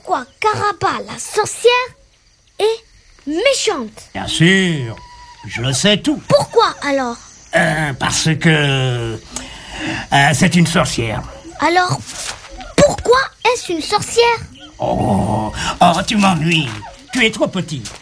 pourquoi Carapa, la sorcière, est méchante? Bien sûr, je le sais tout. Pourquoi alors? Parce que... c'est une sorcière. Alors, pourquoi est-ce une sorcière? Oh, tu m'ennuies. Tu es trop petit.